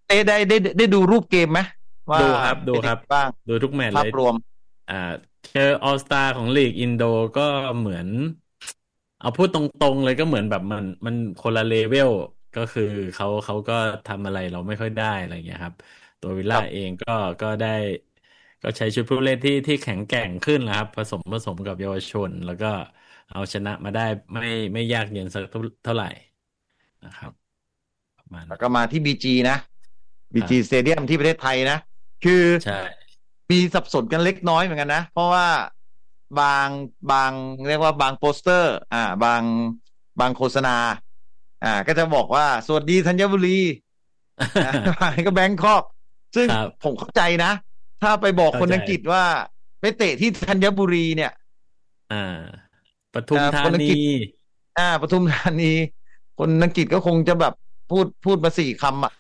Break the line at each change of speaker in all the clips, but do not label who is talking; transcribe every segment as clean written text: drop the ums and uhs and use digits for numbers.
ได้ดูรูปเกมไหมว่า
ดูครับดู
เป็น
ครับ
ยังไงบ้าง
ดูทุกแมตช์เลย
ภาพรวม
อ่าเจอออลสตาของลีกอินโดก็เหมือนเอาพูดตรงๆเลยก็เหมือนแบบมันคนละเลเวลก็คือเขาก็ทำอะไรเราไม่ค่อยได้อะไรเงี้ยครับตัววิลล่า
ครับ
เองก็ได้ก็ใช้ชุดผู้เล่นที่แข็งแกร่งขึ้นนะครับผสมกับเยาวชนแล้วก็เอาชนะมาได้ไม่ไม่ยากเย็นสักเท่าไหร่นะครับประมาณนั้น
แล้วก็มาที่บีจีนะบีจีสเต
ครับ
เดียมที่ประเทศไทยนะคือ
ใช่
มีสับสนกันเล็กน้อยเหมือนกันนะเพราะว่าบางบางเรียกว่าบางโปสเตอร์บางโฆษณาก็จะบอกว่าสวัสดีธัญบุรีบางก็แบงคอกซึ่ง
ครับ
ผมเข้าใจนะถ้าไปบอก
เข้าใจ
คนอังกฤษว่าไปเตะที่ธัญบุรีเนี่ย
อ่าปทุมธานี
คนอังกฤษปทุมธานีคนอังกฤษก็คงจะแบบพูดมา4 คำอ่ะ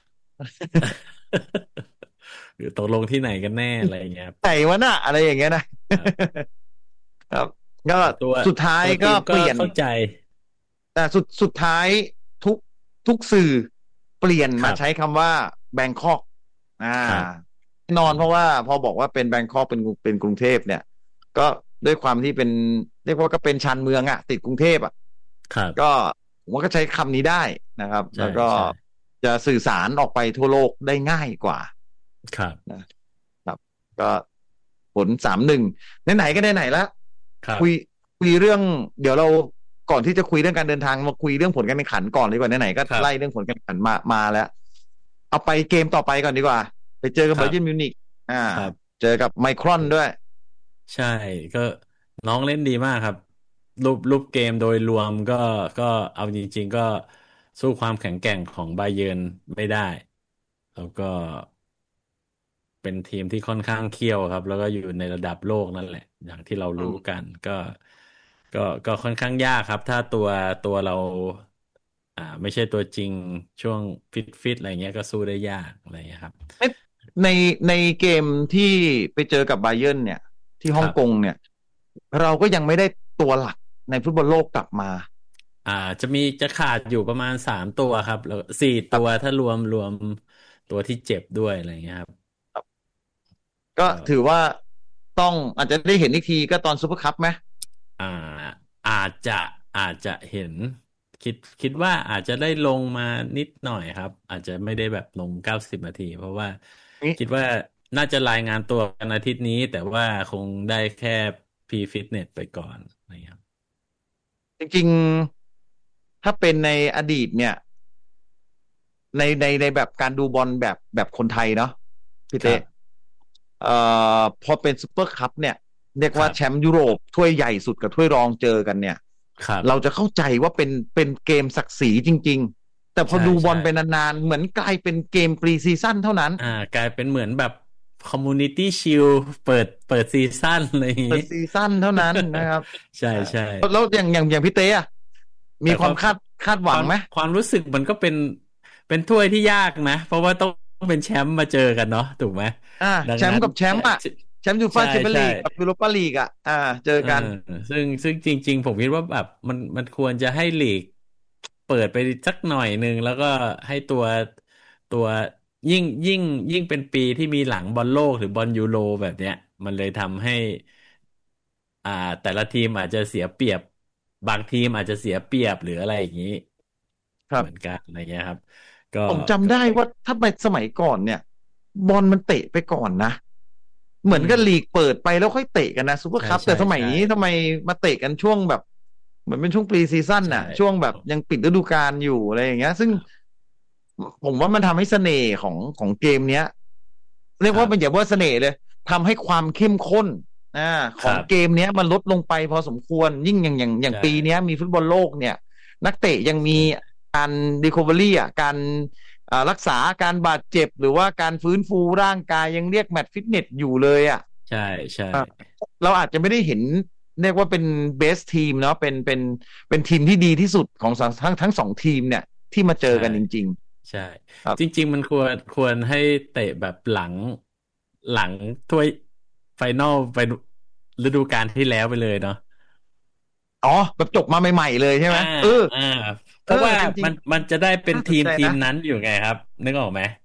หรือตกลงที่ไหนกันแน่อะไรอย่างเงี้ยครับ
ไหนวะน่ะอะไรอย่างเงี้ยนะ
ครับ
ครับก็
แต่ตัว
สุดท้ายก็
ตัวทีมก็
เปลี่ยน
เข้าใจ
แต่สุดท้ายทุกทุกสื่อเปลี่ยนมาใช้
ครับ
คำว่าแบงคอกอ่า
ครับ
แน่นอนเพราะว่าพอบอกว่าเป็นแบงคอกเป็นกรุงเทพเนี่ยก็ด้วยความที่เป็นเรียกว่าก็เป็นชานเมืองติดกรุงเทพก็
ครับ
ผมว่าก็ใช้คำนี้ได้นะครับ
ใช่
แล้วก็
ใช่
จะสื่อสารออกไปทั่วโลกได้ง่ายกว่า
ครับ
นะครับก็ผล3-1ไหนๆก็ไหนๆแล้วคุย
ครับ
คุยเรื่องเดี๋ยวเราก่อนที่จะคุยเรื่องการเดินทางมาคุยเรื่องผลการแข่งขันก่อนดีกว่าไหนๆก็ไล่เรื่อง
ครับ
ผลการแข่งขันมาแล้วเอาไปเกมต่อไปก่อนดีกว่าไปเจอกับ
ครับ
ไบเยิร์นมิวนิกอ่า
ครับ
เจอกับไมครอนด้วย
ใช่ก็น้องเล่นดีมากครับรูปเกมโดยรวมก็เอาจริงๆก็สู้ความแข็งแกร่งของบาเยิร์นไม่ได้แล้วก็เป็นทีมที่ค่อนข้างเขี้ยวครับแล้วก็อยู่ในระดับโลกนั่นแหละอย่างที่เรารู้
อืม
กันก็ค่อนข้างยากครับถ้าตัวเราไม่ใช่ตัวจริงช่วงฟิตอะไรเงี้ยก็สู้ได้ยากอะไรเงี้ยครับ
เอ๊ะในในเกมที่ไปเจอกับไบเยิร์นเนี่ยที่ฮ่องกง
ครับ
เนี่ยเราก็ยังไม่ได้ตัวหลักในฟุตบอลโลกกลับมา
อ่าจะขาดอยู่ประมาณ3 ตัวครับแล้ว4 ตัวถ้ารวมตัวที่เจ็บด้วยอะไรเงี้ยครับ
ก็
ก็
ถือว่าต้องอาจจะได้เห็นอีกทีก็ตอนซูเปอร์คัพไหม
อ่าอาจจะอาจจะเห็นคิดว่าอาจจะได้ลงมานิดหน่อยครับอาจจะไม่ได้แบบลง90 นาทีเพราะว่า
นี้
คิดว่าน่าจะรายงานตัวกันอาทิตย์นี้แต่ว่าคงได้แค่พรีฟิตเนสไปก่อนอะไรเงี้ยครับ
จริงๆถ้าเป็นในอดีตเนี่ยในแบบการดูบอลแบบคนไทยเนาะพี่
ครั
เต้
บ
พอเป็นซูเปอร์คัพเนี่ยเรียกว่าแช
ครับ
มป์ยุโรปถ้วยใหญ่สุดกับถ้วยรองเจอกันเนี่ยเรา
ครับ
จะเข้าใจว่าเป็นเกมศักดิ์ศรีจริงๆแต่พอ
ใช่
ดูบอ
ใช่
ลไปนานๆเหมือนกลายเป็นเกมปรีซีซั่นเท่านั้น
กลายเป็นเหมือนแบบคอมมูนิตี้ชิลเปิดซีซั่นอะไรอย่างนี้
เปิดซีซั่นเท่านั้นนะครับ
ใช่
อ่า
ใช่
แล้วอย่างพี่เต้อะมี
แต่
ความคาดห
ความ
วังไหม
ความรู้สึกมันก็เป็นถ้วยที่ยากนะเพราะว่าต้องเป็นแชมป์มาเจอกันเนาะถูกไหมดังนั้น
แชมป์กับแชมป์แชมป์ยูฟ่า
ใช่
แชมเปี้ยน
ใช่
ลีกกับยูโรปาลีกเจอ
เออ
กัน
ซึ่งจริงๆผมคิดว่าแบบมันควรจะให้ลีกเปิดไปสักหน่อยหนึ่งแล้วก็ให้ตัวยิ่งยิ่งเป็นปีที่มีหลังบอลโลกหรือบอลยูโรแบบเนี้ยมันเลยทำให้อ่าแต่ละทีมอาจจะเสียเปรียบบางทีมอาจจะเสียเปรียบหรืออะไรอย่างนี้เหมือน
ครับ
กันอะไรเงี้ยครับก็
ผม
ก็
จำได้ว่าถ้าไปสมัยก่อนเนี่ยบอลมันเตะไปก่อนนะเหมื
อืม
อนกับลีกเปิดไปแล้วค่อยเตะกันนะซูเปอร์
ใช่
คัพแต่
ใช่ใช่
สมัยนี้ทำไมมาเตะกันช่วงแบบเหมือนเป็นช่วงปรีซีซั่น
ใช่
น่ะช่วงแบบยังปิดฤดูกาลอยู่อะไรอย่างเงี้ยซึ่งผมว่ามันทำให้เสน่ห์ของเกมเนี้ยเรียกว่าเป็นอย่า
ครับ
ว่าเสน่ห์เลยทำให้ความเข้มข้นข
ครับ
องเกมเนี้ยมันลดลงไปพอสมควรยิ่งอย่าง
ใช่
ปีเนี้ยมีฟุตบอลโลกเนี่ยนักเตะยังมี
ใช่
การรีคอเวอรี่การรักษาการบาดเจ็บหรือว่าการฟื้นฟูร่างกายยังเรียกแมตช์ฟิตเนสอยู่เลย
ใช่ใช่
อ่ะเราอาจจะไม่ได้เห็นเรียกว่าเป็นเบสทีมเนาะเป็นทีมที่ดีที่สุดของทั้งสองทีมเนี่ยที่มาเจอ
ใช่
กันจริง
ใช่
ๆครับ
จริงๆมันควรให้เตะแบบหลังถ้วยไฟนอลไปฤดูกาลที่แล้วไปเลยเนาะ
อ๋อแบบจบมาใหม่ๆเลยใช่ไห
อ่า
ม
อ่าเพราะว่า
จริง
มันจะได้
ๆน่าส
เป็นทีม
นใจนะ
นั้นอยู่ไงครับนึกออกไหม